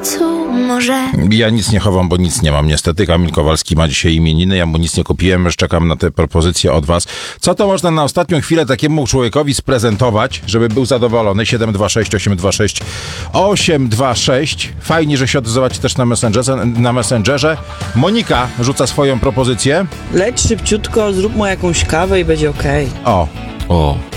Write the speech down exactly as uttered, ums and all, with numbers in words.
sercu może. Ja nic nie chowam, bo nic nie mam niestety. Kamil Kowalski ma dzisiaj imieniny, ja mu nic nie kupiłem, już czekam na te propozycje od was. Co to można na ostatnią chwilę takiemu człowiekowi sprezentować, żeby był zadowolony? siedem dwa sześć osiem dwa sześć osiem dwa sześć. Fajnie, że się odzywacie też na Messengerze. Na Messengerze. Monika rzuca swoją propozycję. Leć szybciutko, zrób mu jakąś kawę i będzie okej. O. O.